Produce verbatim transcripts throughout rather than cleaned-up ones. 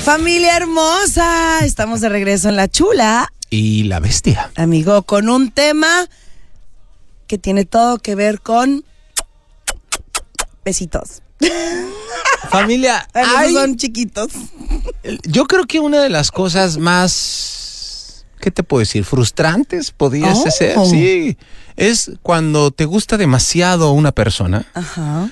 Familia hermosa, estamos de regreso en La Chula y La Bestia, amigo, con un tema que tiene todo que ver con besitos. Familia, Bueno, hay, son chiquitos. Yo creo que una de las cosas más, ¿qué te puedo decir? Frustrantes podría Oh. ser, sí, es cuando te gusta demasiado una persona. Ajá.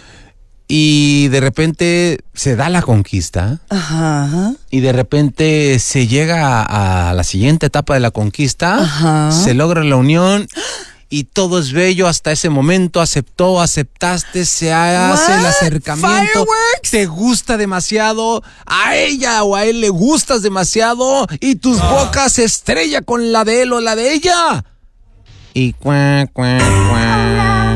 Y de repente se da la conquista. Ajá. Y de repente se llega a, a la siguiente etapa de la conquista. Ajá. Se logra la unión. Y todo es bello hasta ese momento. Aceptó, aceptaste, se hace What? el acercamiento. Fireworks. Te gusta demasiado. A ella o a él le gustas demasiado. Y tus Ah. bocas se estrella con la de él o la de ella. Y cuá, cuá, cuá.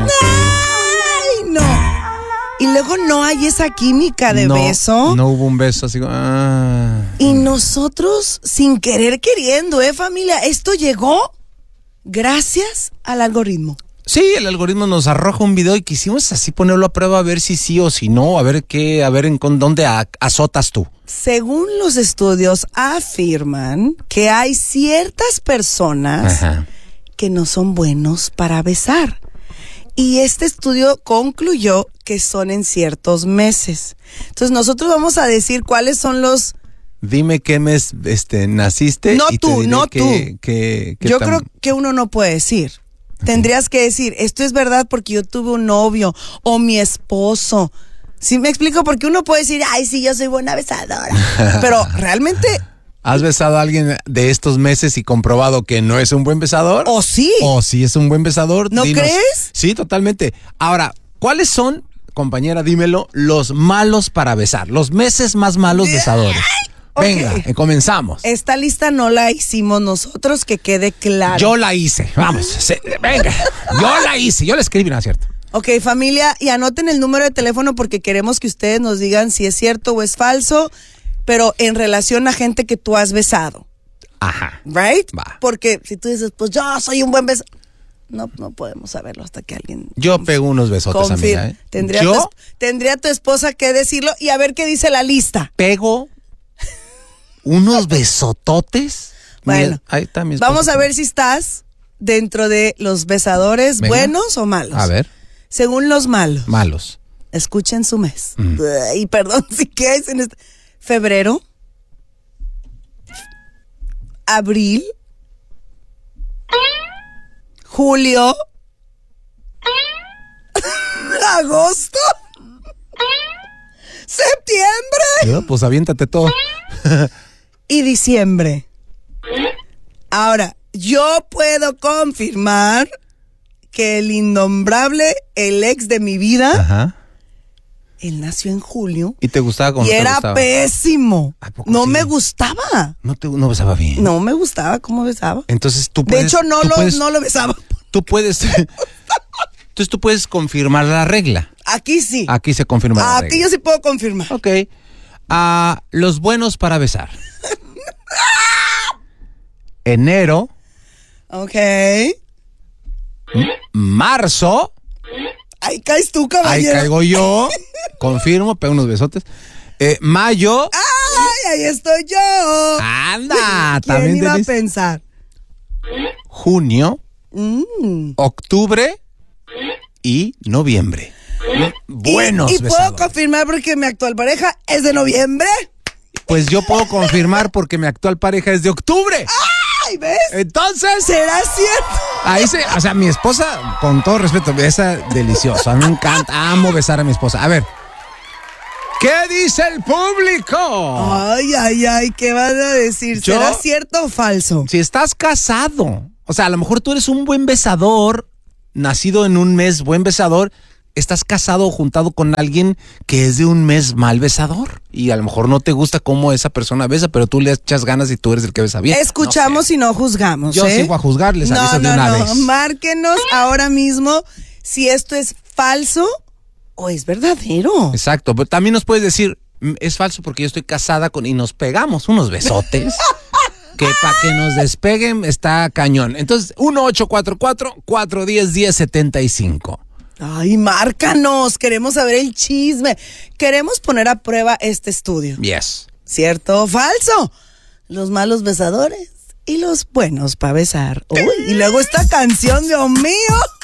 ¡Ay, no! Y luego no hay esa química de no, beso. No hubo un beso así. Ah. Y nosotros, sin querer queriendo, ¿eh, familia? Esto llegó gracias al algoritmo. Sí, el algoritmo nos arroja un video y quisimos así ponerlo a prueba a ver si sí o si no, a ver qué, a ver en con dónde a, azotas tú. Según los estudios afirman que hay ciertas personas Ajá. que no son buenos para besar. Y este estudio concluyó que son en ciertos meses. Entonces nosotros vamos a decir cuáles son los... Dime qué mes este, naciste. No y tú, te diré no qué- tú. qué- qué Yo tan- creo que uno no puede decir. Tendrías que decir, esto es verdad porque yo tuve un novio o mi esposo. ¿Sí me explico? Porque uno puede decir, ay, sí, yo soy buena besadora. Pero realmente, ¿Has besado a alguien de estos meses y comprobado que no es un buen besador? o sí. ¿O sí es un buen besador? ¿No crees? Sí, totalmente. Ahora, ¿cuáles son, compañera, dímelo, los malos para besar? Los meses más malos besadores. Ok. Venga, eh, comenzamos. Esta lista no la hicimos nosotros, que quede claro. Yo la hice, vamos, se- venga, yo la hice, yo la escribí, ¿no es cierto? Ok, familia, y anoten el número de teléfono porque queremos que ustedes nos digan si es cierto o es falso, pero en relación a gente que tú has besado, Ajá. ¿right? Va. Porque si tú dices, pues yo soy un buen besador, no, no podemos saberlo hasta que alguien... Yo pego unos besotes, confirme. amiga, ¿eh? Tendría, tu, Yo esp- tendría tu esposa que decirlo y a ver qué dice la lista. pego unos besototes. Bueno, Mira, ahí está mi esposa. vamos a ver si estás dentro de los besadores Venga. buenos o malos. A ver, Según los malos. malos. Escuchen su mes. Mm. Y perdón si qué es en este. Febrero. Abril. Julio. Agosto. Septiembre. ¿Eh? Pues aviéntate todo. Y diciembre. Ahora, yo puedo confirmar que el innombrable, el ex de mi vida, Ajá. él nació en julio. ¿Y te gustaba como Y te era gustaba? pésimo. ¿A poco No sí? me gustaba. No te no besaba bien. No me gustaba cómo besaba. Entonces tú De puedes. hecho, no tú lo, puedes- no lo besaba. Tú puedes. Entonces tú puedes confirmar la regla. Aquí sí. Aquí se confirma la Aquí regla. yo sí puedo confirmar. Ok. Ah, los buenos para besar. Enero, Ok. marzo. Ahí caes tú, Ahí caballero. caigo yo. Confirmo, pego unos besotes. Eh, mayo. Ay, ahí estoy yo. Anda, ¿Quién también iba a tenés. pensar? Junio, Mm. octubre y noviembre. Buenos Y, y puedo besadores. confirmar porque mi actual pareja es de noviembre. Pues yo puedo confirmar porque mi actual pareja es de octubre. Ay, ¿ves? Entonces, ¿Será cierto? ahí se, o sea, mi esposa, con todo respeto, besa delicioso. A mí me encanta, amo besar a mi esposa. A ver, ¿qué dice el público? Ay, ay, ay, ¿qué van a decir? ¿Yo? ¿Será cierto o falso? Si estás casado, o sea, a lo mejor tú eres un buen besador, nacido en un mes buen besador, estás casado o juntado con alguien que es de un mes mal besador y a lo mejor no te gusta cómo esa persona besa, pero tú le echas ganas y tú eres el que besa bien. Escuchamos No sé. y no juzgamos. Yo ¿eh? sigo a juzgar, les no, aviso no, de una no. vez. Márquenos ahora mismo si esto es falso o es verdadero. Exacto, pero también nos puedes decir, "Mm, es falso porque yo estoy casada con y nos pegamos unos besotes. Que para que nos despeguen está cañón. Entonces, uno ocho cuatro cuatro, cuatro uno cero, uno cero siete cinco. Ay, márcanos, queremos saber el chisme. Queremos poner a prueba este estudio. Yes. ¿Cierto o falso? Los malos besadores y los buenos para besar. Uy, y luego esta canción, Dios mío.